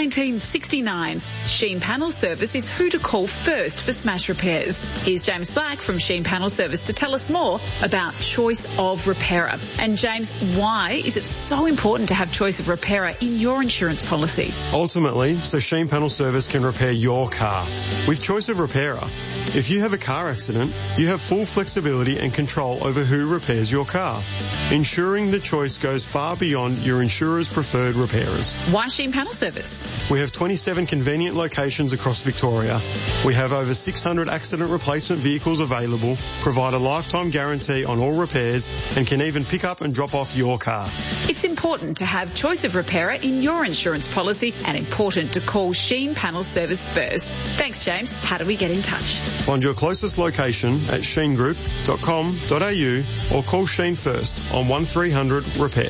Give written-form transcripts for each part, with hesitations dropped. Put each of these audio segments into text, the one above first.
1969. Sheen Panel Service is who to call first for smash repairs. Here's James Black from Sheen Panel Service to tell us more about choice of repairer. And James, why is it so important to have choice of repairer in your insurance policy? Ultimately, so Sheen Panel Service can repair your car. With choice of repairer, if you have a car accident, you have full flexibility and control over who repairs your car. Ensuring the choice goes far beyond your insurer's preferred repairers. Why Sheen Panel Service? We have 27 convenient locations across Victoria. We have over 600 accident replacement vehicles available, provide a lifetime guarantee on all repairs, and can even pick up and drop off your car. It's important to have choice of repairer in your insurance policy and important to call Sheen Panel Service first. Thanks, James. How do we get in touch? Find your closest location at sheengroup.com.au or call Sheen first on 1300 Repair.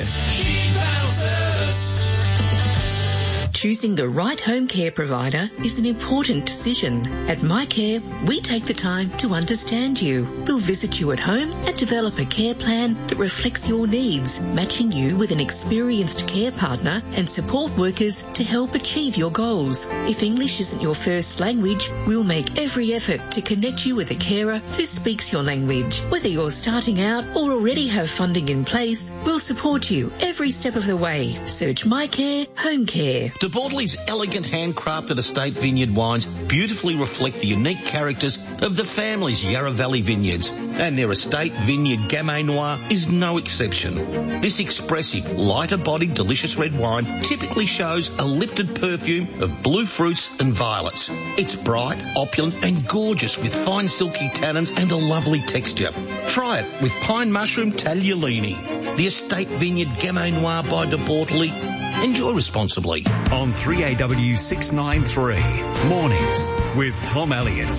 Choosing the right home care provider is an important decision. At MyCare, we take the time to understand you. We'll visit you at home and develop a care plan that reflects your needs, matching you with an experienced care partner and support workers to help achieve your goals. If English isn't your first language, we'll make every effort to connect you with a carer who speaks your language. Whether you're starting out or already have funding in place, we'll support you every step of the way. Search MyCare Home Care. De Bortoli's elegant handcrafted estate vineyard wines beautifully reflect the unique characters of the family's Yarra Valley vineyards, and their estate vineyard Gamay Noir is no exception. This expressive, lighter-bodied, delicious red wine typically shows a lifted perfume of blue fruits and violets. It's bright, opulent and gorgeous with fine silky tannins and a lovely texture. Try it with pine mushroom tagliolini. The estate vineyard Gamay Noir by De Bortoli. Enjoy responsibly. On 3AW 693, Mornings with Tom Elliott.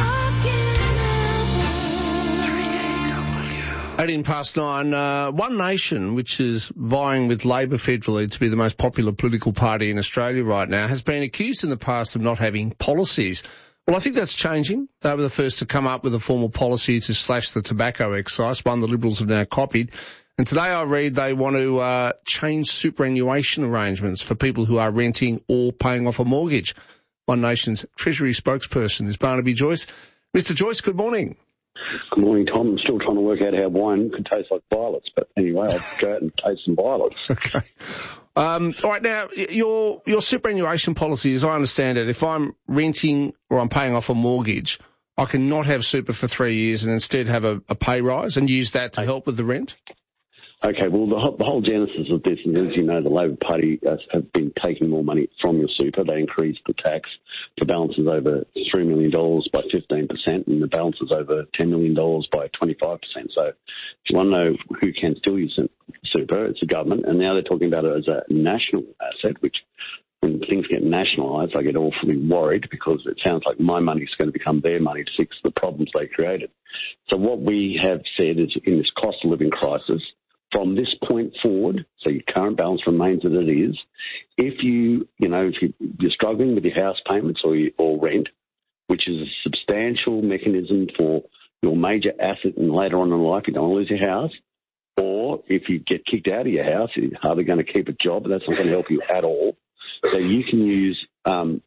9:18. One Nation, which is vying with Labor federally to be the most popular political party in Australia right now, has been accused in the past of not having policies. Well, I think that's changing. They were the first to come up with a formal policy to slash the tobacco excise, one the Liberals have now copied. And today I read they want to change superannuation arrangements for people who are renting or paying off a mortgage. One Nation's Treasury spokesperson is Barnaby Joyce. Mr. Joyce, good morning. Good morning, Tom. I'm still trying to work out how wine could taste like violets, but anyway, I'll go out and taste some violets. Okay. All right, now, your superannuation policy, as I understand it, if I'm renting or I'm paying off a mortgage, I can not have super for 3 years and instead have a pay rise and use that to help with the rent? Okay, well, the whole genesis of this is, as you know, the Labor Party have been taking more money from your super. They increased the tax for balances over $3 million by 15% and the balances over $10 million by 25%. So if you want to know who can still use super, it's the government. And now they're talking about it as a national asset, which when things get nationalised, I get awfully worried because it sounds like my money is going to become their money to fix the problems they created. So what we have said is in this cost of living crisis, from this point forward, so your current balance remains as it is, if you're struggling with your house payments or rent, which is a substantial mechanism for your major asset and later on in life you don't want to lose your house, or if you get kicked out of your house, you're hardly going to keep a job, but that's not going to help you at all. So you can use 3%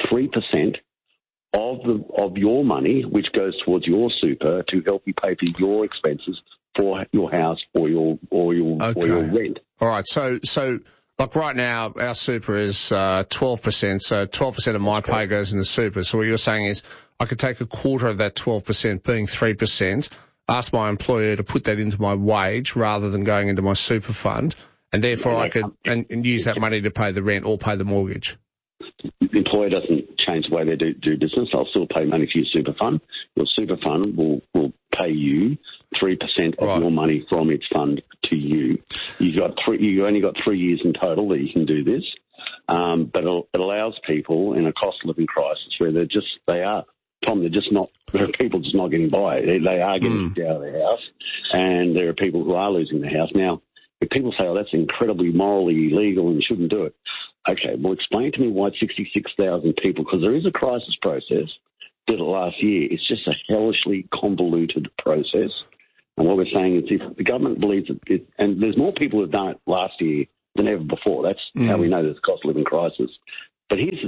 of your money, which goes towards your super, to help you pay for your expenses for your house or your rent. All right. So like right now, our super is 12%. So 12% of my pay goes into super. So what you're saying is I could take a quarter of that 12%, being 3%, ask my employer to put that into my wage rather than going into my super fund, and therefore I could and use that money to pay the rent or pay the mortgage. The employer doesn't change the way they do business. They'll still pay money for your super fund. Your super fund will pay you 3% of your money from its fund to you. You only got 3 years in total that you can do this, but it allows people in a cost of living crisis where people just not getting by. They are getting kicked out of their house, and there are people who are losing their house. Now, if people say, that's incredibly morally illegal and you shouldn't do it, okay, well, explain to me why 66,000 people, because there is a crisis process, did it last year. It's just a hellishly convoluted process. And what we're saying is if the government believes it, and there's more people who have done it last year than ever before. That's how we know there's a cost of living crisis. But here's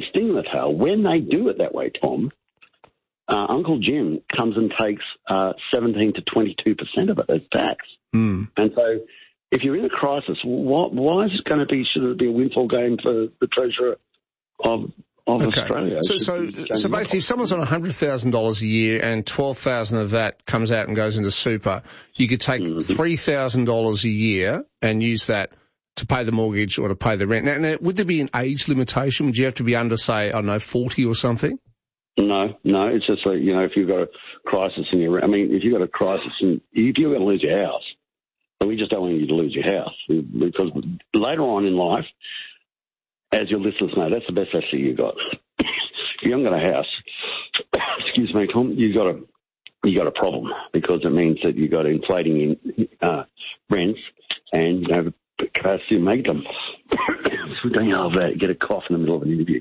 tail. When they do it that way, Tom, Uncle Jim comes and takes 17 to 22% of it as tax. Mm. And so if you're in a crisis, why is it going to be, should it be a windfall game for the Treasurer of Australia? So basically, if someone's on $100,000 a year and $12,000 of that comes out and goes into super, you could take $3,000 a year and use that to pay the mortgage or to pay the rent. Now, would there be an age limitation? Would you have to be under, say, I don't know, 40 or something? No, it's just like, if you've got a crisis in your, if you've got a crisis and if you're going to lose your house, then we just don't want you to lose your house, because later on in life, as your listeners know, that's the best asset you got. If you haven't got a house, excuse me, Tom, you got a problem, because it means that you got inflating in rents and you have the capacity to make them. So don't yell over that, get a cough in the middle of an interview.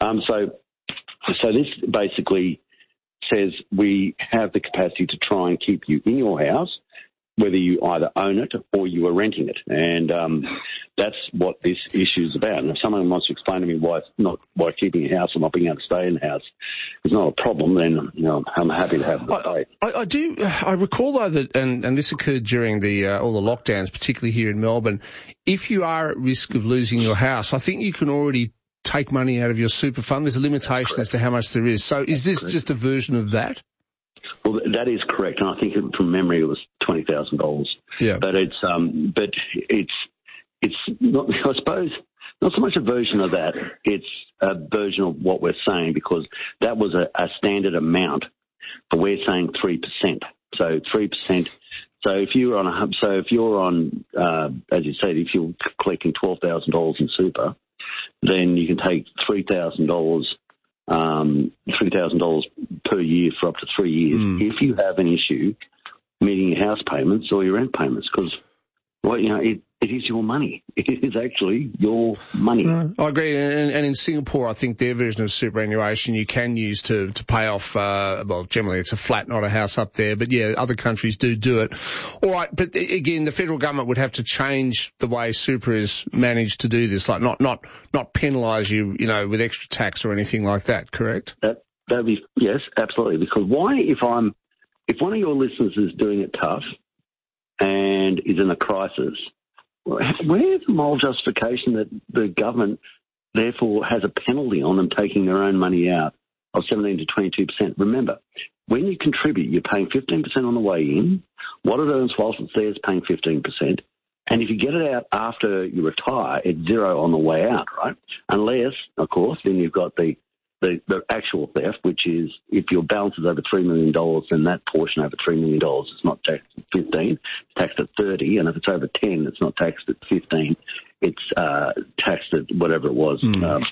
So this basically says we have the capacity to try and keep you in your house, whether you either own it or you are renting it. And that's what this issue is about. And if someone wants to explain to me why keeping a house or not being able to stay in the house is not a problem, then I'm happy to have the debate. I recall, though, that, and this occurred during all the lockdowns, particularly here in Melbourne, if you are at risk of losing your house, I think you can already take money out of your super fund. There's a limitation as to how much there is. So is this just a version of that? Well, that is correct, and I think from memory it was $20,000. Yeah, but it's not, I suppose, not so much a version of that. It's a version of what we're saying, because that was a standard amount, but we're saying 3%. So 3%. So if you're on, as you said, if you're collecting $12,000 in super, then you can take $3,000 per year for up to 3 years if you have an issue meeting your house payments or your rent payments, because it is your money. It is actually your money. I agree. And in Singapore, I think their version of superannuation you can use to pay off, generally it's a flat, not a house up there. But yeah, other countries do it. All right. But again, the federal government would have to change the way super is managed to do this, like not penalise you, with extra tax or anything like that, correct? That'd be, yes, absolutely. Because why, if one of your listeners is doing it tough and is in a crisis, where's the moral justification that the government therefore has a penalty on them taking their own money out of 17 to 22%? Remember, when you contribute, you're paying 15% on the way in. What it earns whilst it's there is paying 15%. And if you get it out after you retire, it's zero on the way out, right? Unless, of course, then you've got the actual theft, which is if your balance is over $3 million, then that portion over $3 million is not taxed at 15, it's taxed at 30, and if it's over 10, it's not taxed at 15, it's taxed at whatever it was,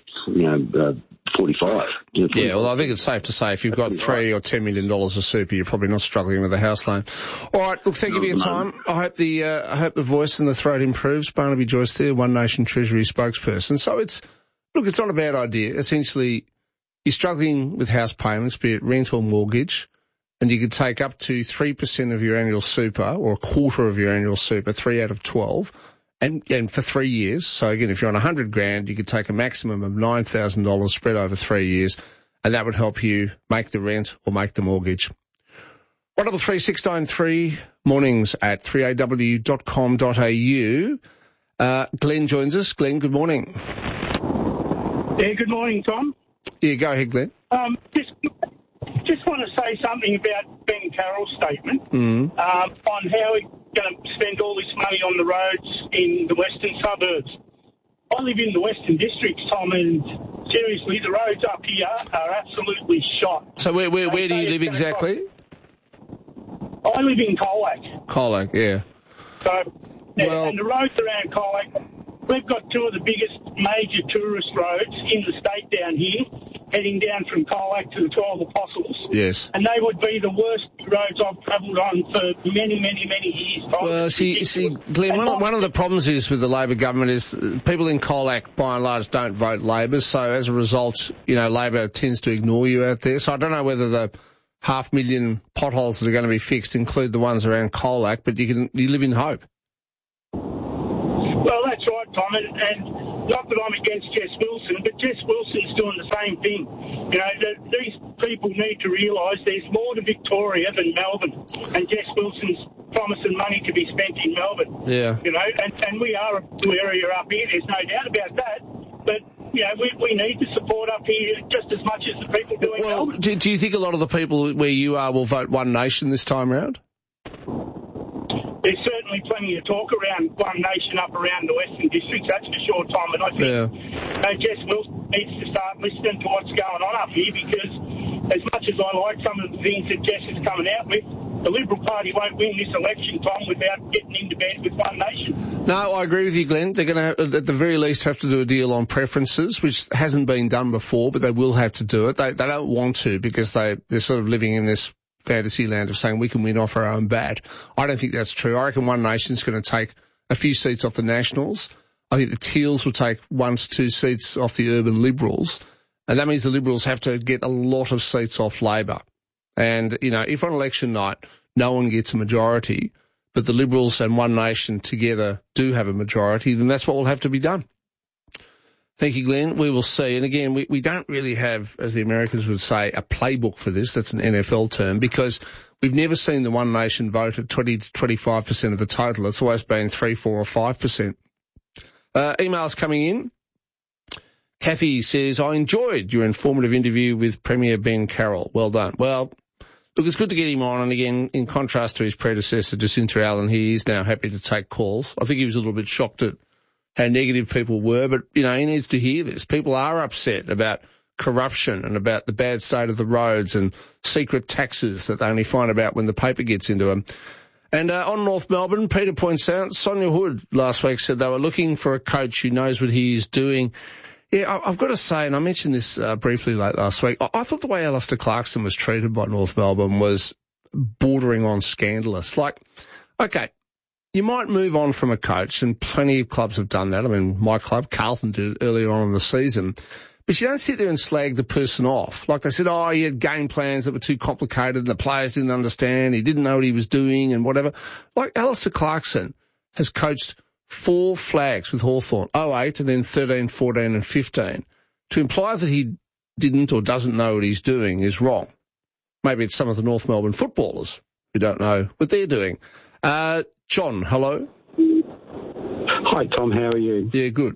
45. Yeah, well, I think it's safe to say if you've got $3 or $10 million of super, you're probably not struggling with a house loan. All right, look, thank you for your time. I hope the voice and the throat improves. Barnaby Joyce there, One Nation Treasury spokesperson. So it's not a bad idea. Essentially, you're struggling with house payments, be it rent or mortgage, and you could take up to 3% of your annual super or a quarter of your annual super, 3 out of 12, and for 3 years. So again, if you're on $100,000, you could take a maximum of $9,000 spread over 3 years, and that would help you make the rent or make the mortgage. 133 mornings at 3aw.com.au. Glenn joins us. Glenn, good morning. Yeah, good morning, Tom. Yeah, go ahead, Glenn. Just want to say something about Ben Carroll's statement on how he's going to spend all this money on the roads in the western suburbs. I live in the Western Districts, Tom, and seriously, the roads up here are absolutely shot. So where do you live exactly? I live in Colac. Colac, yeah. So, and the roads around Colac, we've got two of the biggest major tourist roads in the state down here, heading down from Colac to the 12 Apostles. Yes. And they would be the worst roads I've travelled on for many, many, many years. Well, see, Glenn, one of the problems is with the Labor government is people in Colac, by and large, don't vote Labor. So as a result, Labor tends to ignore you out there. So I don't know whether the 500,000 potholes that are going to be fixed include the ones around Colac, but you live in hope. Well, that's right, Tom, and not that I'm against Jess Wilson, but Jess Wilson's doing the same thing. You know, these people need to realise there's more to Victoria than Melbourne, and Jess Wilson's promising money to be spent in Melbourne. Yeah. You know, and we are a blue area up here, there's no doubt about that, but you know, we need the support up here just as much as the people do in Melbourne. Do you think a lot of the people where you are will vote One Nation this time round? There's certainly plenty of talk around One Nation up around the Western Districts, that's for sure, Tom. And I think Jess Wilson needs to start listening to what's going on up here, because as much as I like some of the things that Jess is coming out with, the Liberal Party won't win this election, Tom, without getting into bed with One Nation. No, I agree with you, Glenn. They're going to, at the very least, have to do a deal on preferences, which hasn't been done before, but they will have to do it. They don't want to, because they're sort of living in this fantasy land of saying we can win off our own bat. I don't think that's true. I reckon One Nation's going to take a few seats off the Nationals. I think the Teals will take 1 to 2 seats off the Urban Liberals, and that means the Liberals have to get a lot of seats off Labor. And, you know, if on election night no one gets a majority, but the Liberals and One Nation together do have a majority, then that's what will have to be done. Thank you, Glenn. We will see. And again, we don't really have, as the Americans would say, a playbook for this. That's an NFL term, because we've never seen the One Nation vote at 20 to 25% of the total. It's always been 3, 4 or 5%. Emails coming in. Kathy says, I enjoyed your informative interview with Premier Ben Carroll. Well done. Well, look, it's good to get him on. And again, in contrast to his predecessor, Jacinta Allen, he is now happy to take calls. I think he was a little bit shocked at how negative people were, but, you know, he needs to hear this. People are upset about corruption and about the bad state of the roads and secret taxes that they only find about when the paper gets into them. And on North Melbourne, Peter points out, Sonia Hood last week said they were looking for a coach who knows what he is doing. Yeah, I've got to say, and I mentioned this briefly late last week, I thought the way Alistair Clarkson was treated by North Melbourne was bordering on scandalous. Like, okay, you might move on from a coach, and plenty of clubs have done that. I mean, my club, Carlton, did it earlier on in the season. But you don't sit there and slag the person off. Like they said, oh, he had game plans that were too complicated and the players didn't understand, he didn't know what he was doing and whatever. Like Alistair Clarkson has coached 4 flags with Hawthorn, 08 and then 13, 14 and 15. To imply that he didn't or doesn't know what he's doing is wrong. Maybe it's some of the North Melbourne footballers who don't know what they're doing. John, hello. Hi, Tom. How are you? Yeah, good.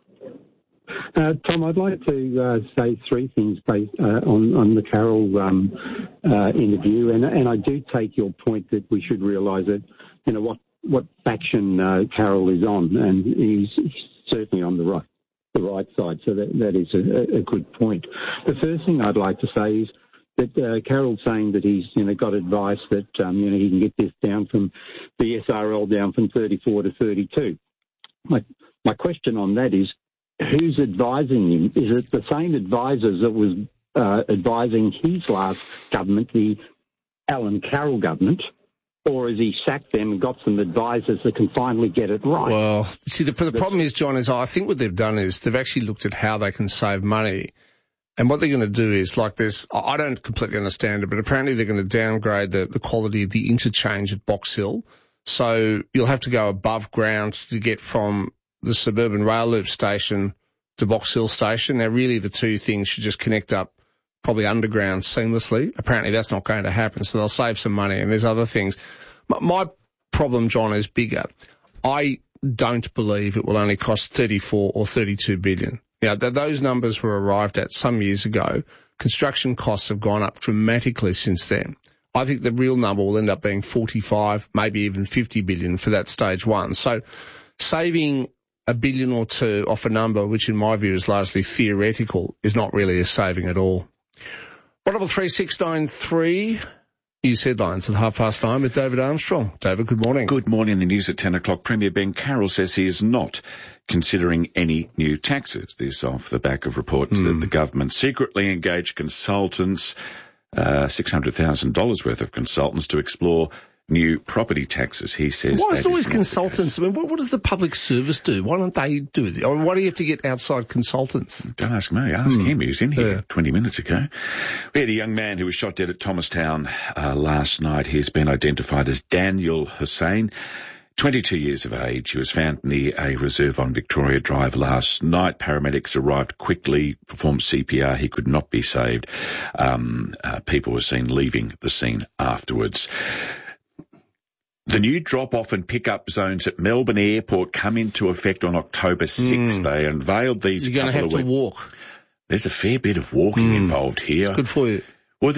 Tom, I'd like to say 3 things based on the Carroll interview, and I do take your point that we should realise that, you know, what faction Carroll is on, and he's certainly on the right side, so that is a good point. The first thing I'd like to say is that Carroll's saying that he's, you know, got advice that, you know, he can get this down from the SRL down from 34 to 32. My question on that is, who's advising him? Is it the same advisors that was advising his last government, the Alan Carroll government, or has he sacked them and got some advisors that can finally get it right? Well, see, the problem is, John, is I think what they've done is they've actually looked at how they can save money. And what they're going to do is, like this, I don't completely understand it, but apparently they're going to downgrade the quality of the interchange at Box Hill. So you'll have to go above ground to get from the suburban rail loop station to Box Hill station. Now, really, the 2 things should just connect up probably underground seamlessly. Apparently that's not going to happen, so they'll save some money, and there's other things. My problem, John, is bigger. I don't believe it will only cost 34 or 32 billion. Now, those numbers were arrived at some years ago. Construction costs have gone up dramatically since then. I think the real number will end up being 45, maybe even 50 billion for that stage 1. So saving $1 billion or 2 off a number, which in my view is largely theoretical, is not really a saving at all. 133 news headlines at 9:30 with David Armstrong. David, good morning. Good morning. The news at 10 o'clock. Premier Ben Carroll says he is not considering any new taxes. This off the back of reports that the government secretly engaged consultants, $600,000 worth of consultants, to explore new property taxes. He says. Why is it always consultants? I mean, what does the public service do? Why don't they do it? I mean, why do you have to get outside consultants? Don't ask me. Ask him. He was in here 20 minutes ago. We had a young man who was shot dead at Thomastown last night. He's been identified as Daniel Hussain. 22 years of age. He was found near a reserve on Victoria Drive last night. Paramedics arrived quickly, performed CPR. He could not be saved. People were seen leaving the scene afterwards. The new drop-off and pick-up zones at Melbourne Airport come into effect on October 6th. They unveiled these. You're going to have to walk. There's a fair bit of walking involved here. It's good for you. Well,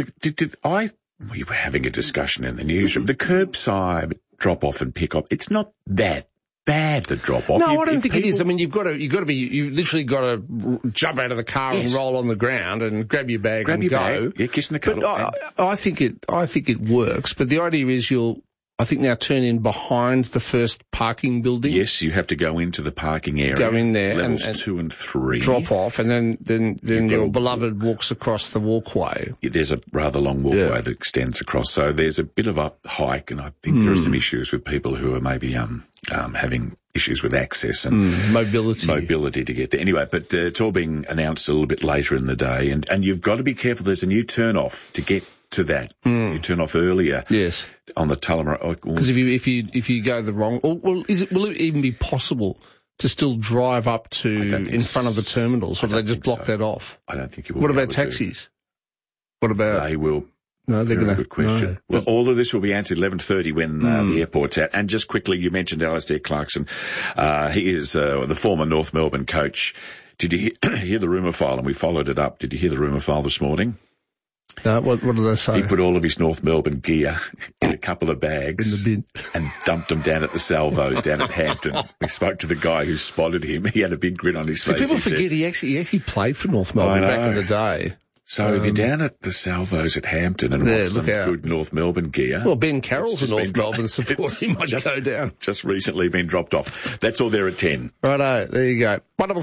we were having a discussion in the newsroom. The curbside drop-off and pick-up, it's not that bad, the drop-off. No, I don't think it is. I mean, you've literally got to jump out of the car and roll on the ground and grab your bag and go. Yeah, kiss in the cuddle. I think it works, but the idea is I think now turn in behind the first parking building. Yes, you have to go into the parking area. Go in there. Levels 2 and 3. Drop off, and then your beloved walks across the walkway. There's a rather long walkway that extends across, so there's a bit of a hike, and I think there are some issues with people who are maybe having issues with access and mobility to get there. Anyway, but it's all being announced a little bit later in the day, and you've got to be careful. There's a new turn-off to get to that. You turn off earlier. Yes. On the Tullamarine. Because if you go the wrong, will it even be possible to still drive up to in front of the terminals, or do they just block that off? I don't think you will. What about taxis? What about? They will. No, they're going to. Good question. No. Well, all of this will be answered 11:30 when the airport's out. And just quickly, you mentioned Alistair Clarkson. He is the former North Melbourne coach. Did you hear the rumour file? And we followed it up. Did you hear the rumour file this morning? What did they say? He put all of his North Melbourne gear in a couple of bags in the bin and dumped them down at the Salvos down at Hampton. We spoke to the guy who spotted him. He had a big grin on his face. People forget he actually played for North Melbourne back in the day. So if you're down at the Salvos at Hampton and want some good North Melbourne gear... Well, Ben Carroll's a North Melbourne supporter. He might go down. Just recently been dropped off. That's all there at 10. Righto, there you go.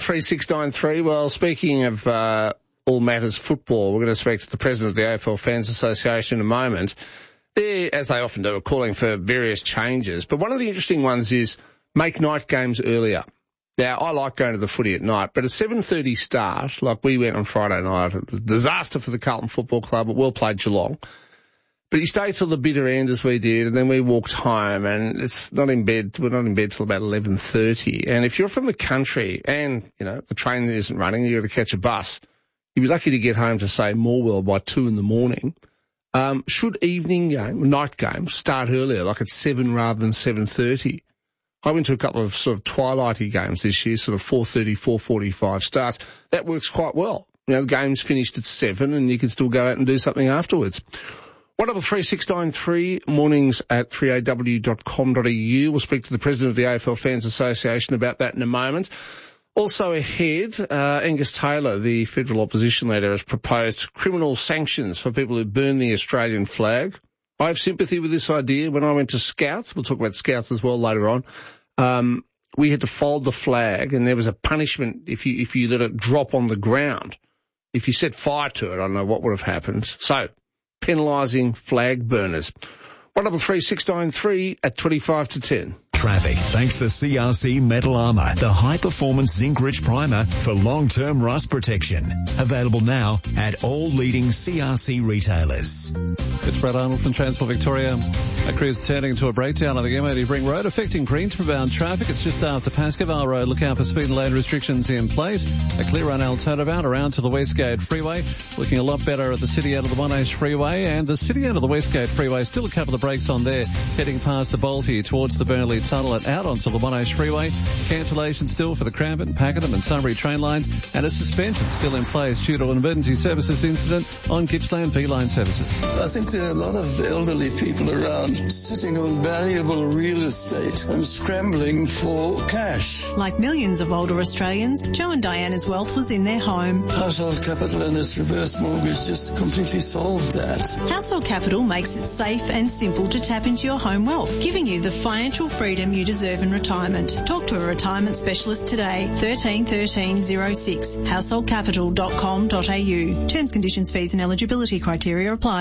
133 Well, speaking of all matters football, we're going to speak to the president of the AFL Fans Association in a moment. They, as they often do, are calling for various changes. But one of the interesting ones is make night games earlier. Now, I like going to the footy at night, but a 7:30 start, like we went on Friday night, it was a disaster for the Carlton Football Club, but well played Geelong. But you stay till the bitter end as we did, and then we walked home, and we're not in bed till about 11:30. And if you're from the country and, the train isn't running, you've got to catch a bus, you'd be lucky to get home to, say, Morwell by 2 a.m. Should night games start earlier, like at 7 rather than 7:30? I went to a couple of sort of twilighty games this year, sort of 4:30, 4:45 starts. That works quite well. The game's finished at 7 and you can still go out and do something afterwards. 133 mornings at 3aw.com.au. We'll speak to the president of the AFL Fans Association about that in a moment. Also ahead, Angus Taylor, the federal opposition leader, has proposed criminal sanctions for people who burn the Australian flag. I have sympathy with this idea. When I went to Scouts, we'll talk about Scouts as well later on, we had to fold the flag and there was a punishment if you let it drop on the ground. If you set fire to it, I don't know what would have happened. So, penalising flag burners. 133 at 25 to 10. Traffic thanks to CRC Metal Armour, the high-performance zinc-rich primer for long-term rust protection. Available now at all leading CRC retailers. It's Brad Arnold from Transport Victoria. A crew's turning into a breakdown on the M80 Ring Road, affecting Greensboro-bound traffic. It's just after Pascoe Road. Look out for speed and lane restrictions in place. A clear run alternative out around to the Westgate Freeway. Looking a lot better at the city end of the Monash Freeway, and the city end of the Westgate Freeway. Still a couple of brakes on there, heading past the Balti towards the Burnley Tunnel and out onto the Monash Freeway. Cancellation still for the Crampton, Pakenham and Sunbury train line, and a suspension still in place due to an emergency services incident on Gippsland V-Line services. I think there are a lot of elderly people around sitting on valuable real estate and scrambling for cash. Like millions of older Australians, Joe and Diana's wealth was in their home. Household Capital and its reverse mortgage just completely solved that. Household Capital makes it safe and simple to tap into your home wealth, giving you the financial freedom you deserve in retirement. Talk to a retirement specialist today. 13 13 06. Householdcapital.com.au. Terms, conditions, fees and eligibility criteria apply.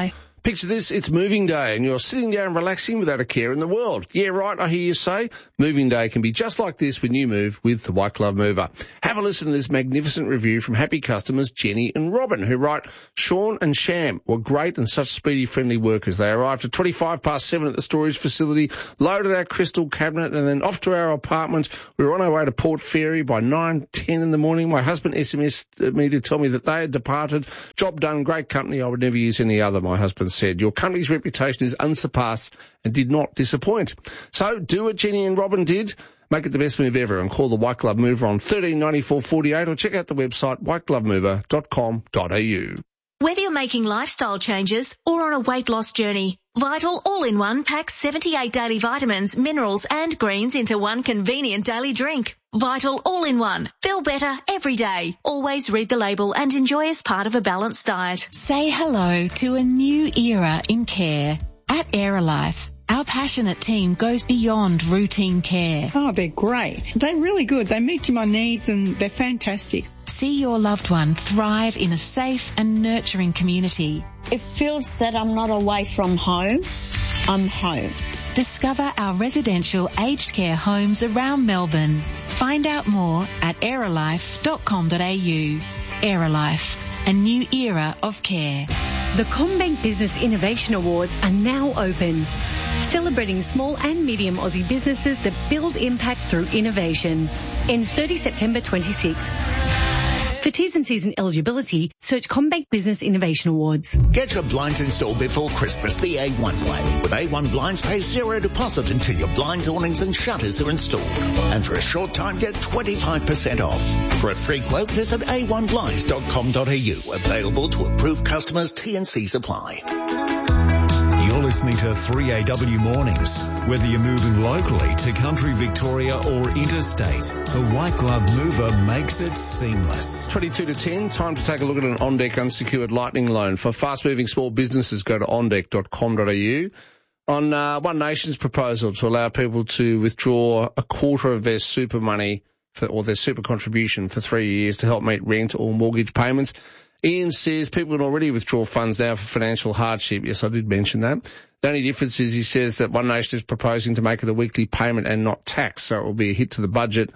Picture this, it's moving day and you're sitting down relaxing without a care in the world. Yeah, right, I hear you say. Moving day can be just like this when you move with the White Glove Mover. Have a listen to this magnificent review from happy customers Jenny and Robin, who write, Sean and Sham were great and such speedy, friendly workers. They arrived at 7:25 at the storage facility, loaded our crystal cabinet and then off to our apartment. We were on our way to Port Fairy by 9:10 in the morning. My husband SMS'd me to tell me that they had departed. Job done, great company. I would never use any other, my husband said. Your company's reputation is unsurpassed and did not disappoint. So do what Jenny and Robin did. Make it the best move ever and call the White Glove Mover on 139448 or check out the website whiteglovemover.com.au. Whether you're making lifestyle changes or on a weight loss journey, Vital All-in-One packs 78 daily vitamins, minerals and greens into one convenient daily drink. Vital All-in-One. Feel better every day. Always read the label and enjoy as part of a balanced diet. Say hello to a new era in care. At Aerolife, our passionate team goes beyond routine care. Oh, they're great. They're really good. They meet my needs and they're fantastic. See your loved one thrive in a safe and nurturing community. It feels that I'm not away from home. I'm home. Discover our residential aged care homes around Melbourne. Find out more at aerolife.com.au. Aerolife, a new era of care. The CommBank Business Innovation Awards are now open, celebrating small and medium Aussie businesses that build impact through innovation. Ends 30 September 26. For T's and C's and eligibility, search CommBank Business Innovation Awards. Get your blinds installed before Christmas the A1 way. With A1 Blinds, pay zero deposit until your blinds, awnings and shutters are installed. And for a short time, get 25% off. For a free quote, visit a1blinds.com.au. Available to approved customers, T&Cs apply. You're listening to 3AW Mornings. Whether you're moving locally to country Victoria or interstate, the White Glove Mover makes it seamless. 22 to 10, time to take a look at an OnDeck unsecured lightning loan. For fast-moving small businesses, go to ondeck.com.au. On One Nation's proposal to allow people to withdraw a quarter of their super money or their super contribution for 3 years to help meet rent or mortgage payments. Ian says people can already withdraw funds now for financial hardship. Yes, I did mention that. The only difference is he says that One Nation is proposing to make it a weekly payment and not tax, so it will be a hit to the budget.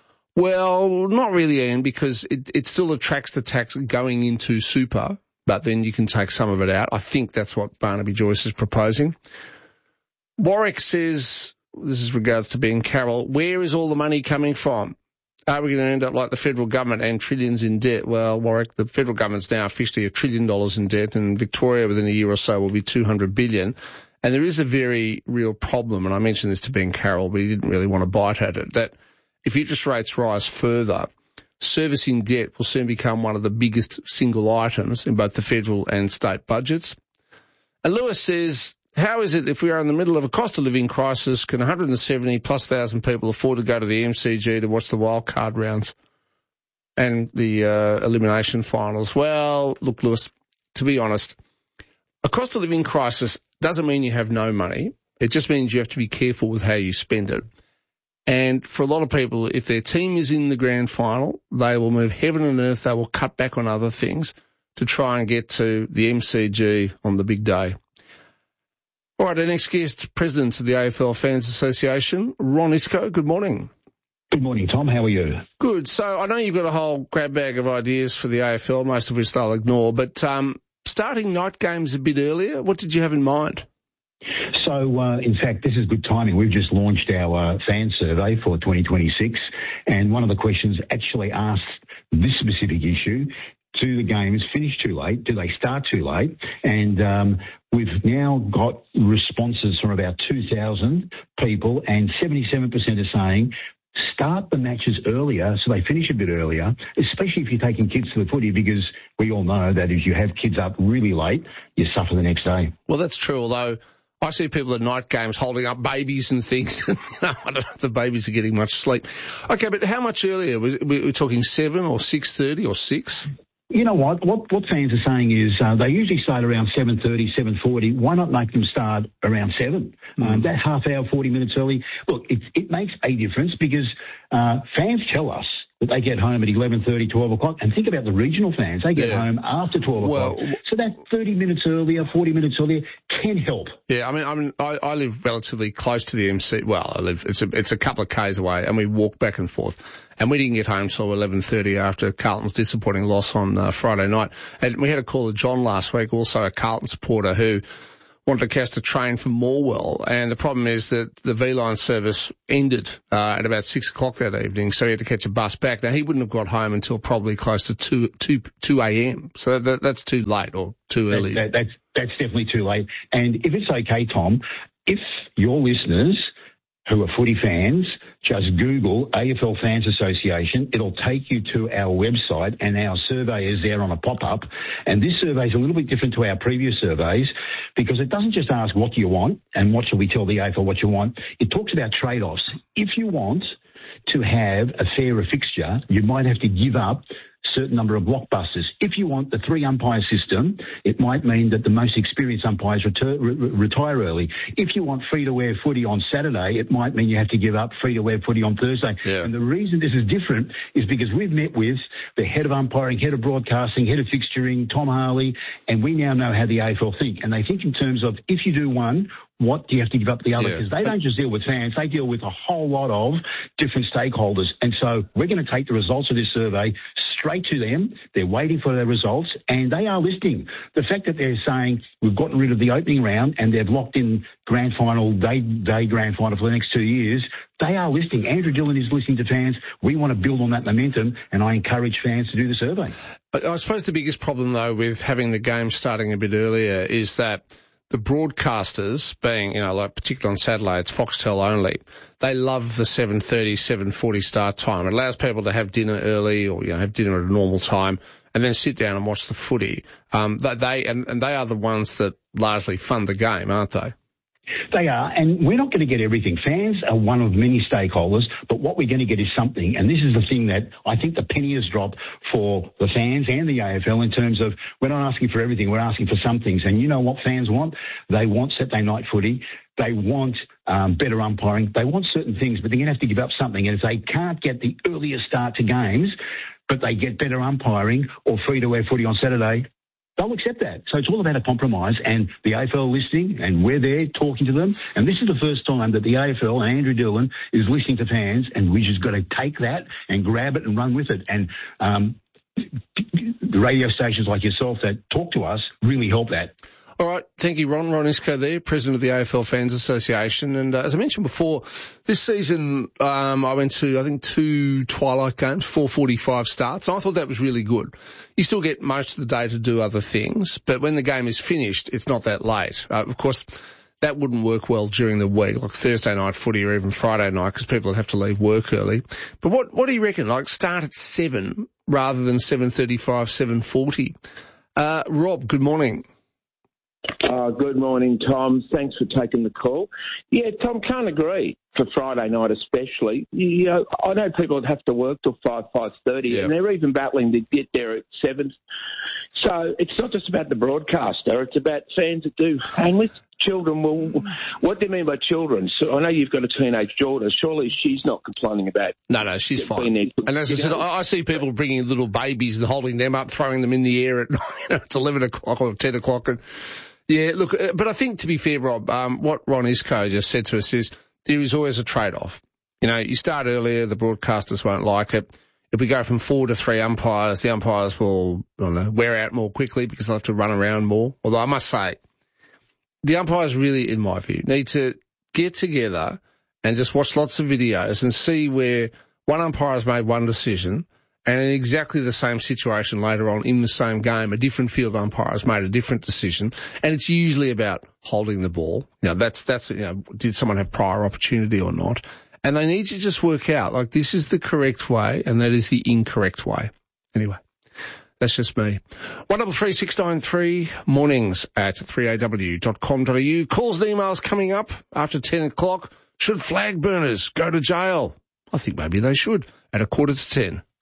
Well, not really, Ian, because it still attracts the tax going into super, but then you can take some of it out. I think that's what Barnaby Joyce is proposing. Warwick says, this is regards to Ben Carroll, where is all the money coming from? Are we going to end up like the federal government and trillions in debt? Well, Warwick, the federal government's now officially $1 trillion in debt, and Victoria within a year or so will be $200 billion. And there is a very real problem, and I mentioned this to Ben Carroll, but he didn't really want to bite at it, that if interest rates rise further, servicing debt will soon become one of the biggest single items in both the federal and state budgets. And Lewis says, how is it if we are in the middle of a cost of living crisis, can 170,000+ people afford to go to the MCG to watch the wildcard rounds and the elimination finals? Well, look, Lewis, to be honest, a cost of living crisis doesn't mean you have no money. It just means you have to be careful with how you spend it. And for a lot of people, if their team is in the grand final, they will move heaven and earth. They will cut back on other things to try and get to the MCG on the big day. All right, our next guest, President of the AFL Fans Association, Ron Isco. Good morning. Good morning, Tom. How are you? Good. So I know you've got a whole grab bag of ideas for the AFL, most of which they'll ignore, but starting night games a bit earlier, what did you have in mind? So, in fact, this is good timing. We've just launched our fan survey for 2026, and one of the questions actually asked this specific issue. Do the games finish too late? Do they start too late? And we've now got responses from about 2,000 people, and 77% are saying start the matches earlier so they finish a bit earlier, especially if you're taking kids to the footy, because we all know that if you have kids up really late, you suffer the next day. Well, that's true, although I see people at night games holding up babies and things. I don't know if the babies are getting much sleep. Okay, but how much earlier? We're talking 7 or 6:30 or 6? You know what fans are saying is they usually start around 7:30, 7:40. Why not make them start around 7? That half hour, 40 minutes early. Look, it makes a difference because fans tell us that they get home at 11:30, 12 o'clock. And think about the regional fans. They get home after 12 o'clock. So that 30 minutes earlier, 40 minutes earlier can help. Yeah, I live relatively close to the MC. Well, it's a couple of k's away, and we walk back and forth. And we didn't get home till 11:30 after Carlton's disappointing loss on Friday night. And we had a call to John last week, also a Carlton supporter who wanted to catch a train from Morwell, and the problem is that the V-Line service ended at about 6 o'clock that evening, so he had to catch a bus back. Now, he wouldn't have got home until probably close to 2 a.m., so that's too late or too early. That's definitely too late. And if it's okay, Tom, if your listeners who are footy fans, just Google AFL Fans Association. It'll take you to our website, and our survey is there on a pop-up. And this survey is a little bit different to our previous surveys because it doesn't just ask what do you want and what should we tell the AFL what you want. It talks about trade-offs. If you want to have a fairer fixture, you might have to give up certain number of blockbusters. If you want the 3-umpire system, it might mean that the most experienced umpires retire early. If you want free-to-wear footy on Saturday, it might mean you have to give up free-to-wear footy on Thursday. Yeah. And the reason this is different is because we've met with the head of umpiring, head of broadcasting, head of fixturing, Tom Harley, and we now know how the AFL think. And they think in terms of if you do one, what do you have to give up the other? Because they don't just deal with fans, they deal with a whole lot of different stakeholders. And so we're going to take the results of this survey straight to them. They're waiting for their results, and they are listening. The fact that they're saying we've gotten rid of the opening round and they've locked in grand final, day grand final for the next 2 years, they are listening. Andrew Dillon is listening to fans. We want to build on that momentum, and I encourage fans to do the survey. I suppose the biggest problem, though, with having the game starting a bit earlier is that the broadcasters, being, like particularly on Saturday, it's Foxtel only, they love the 7:30, 7:40 start time. It allows people to have dinner early or, have dinner at a normal time and then sit down and watch the footy. They are the ones that largely fund the game, aren't they? They are, and we're not going to get everything. Fans are one of many stakeholders, but what we're going to get is something, and this is the thing that I think the penny has dropped for the fans and the AFL in terms of we're not asking for everything, we're asking for some things. And you know what fans want? They want Saturday night footy. They want better umpiring. They want certain things, but they're going to have to give up something. And if they can't get the earlier start to games, but they get better umpiring or free-to-air footy on Saturday, they'll accept that. So it's all about a compromise, and the AFL listening, and we're there talking to them. And this is the first time that the AFL and Andrew Dillon is listening to fans, and we just got to take that and grab it and run with it. And the radio stations like yourself that talk to us really help that. All right. Thank you, Ron. Ron Isco there, President of the AFL Fans Association. And as I mentioned before, this season I went to, I think, 2 twilight games, 4:45 starts. And I thought that was really good. You still get most of the day to do other things, but when the game is finished, it's not that late. Of course, that wouldn't work well during the week, like Thursday night footy or even Friday night, because people would have to leave work early. But what do you reckon? Like start at 7 rather than 7:35, 7:40? Rob, good morning. Good morning, Tom. Thanks for taking the call. Yeah, Tom, can't agree for Friday night especially. I know people have to work till 5:30, and they're even battling to get there at 7. So it's not just about the broadcaster, it's about fans that do. And with children, well, what do you mean by children? So I know you've got a teenage daughter. Surely she's not complaining about... No, she's fine. And as I said, I see people bringing little babies and holding them up, throwing them in the air at it's 11 o'clock or 10 o'clock. And yeah, look, but I think, to be fair, Rob, what Ron Isco just said to us is there is always a trade-off. You start earlier, the broadcasters won't like it. If we go from 4 to 3 umpires, the umpires will, wear out more quickly because they'll have to run around more. Although I must say, the umpires really, in my view, need to get together and just watch lots of videos and see where one umpire has made one decision, and in exactly the same situation later on in the same game, a different field umpire has made a different decision, and it's usually about holding the ball. That's did someone have prior opportunity or not? And they need to just work out, like, this is the correct way and that is the incorrect way. Anyway, that's just me. 133693 mornings at 3aw.com.au. Calls and emails coming up after 10 o'clock. Should flag burners go to jail? I think maybe they should at 9:45.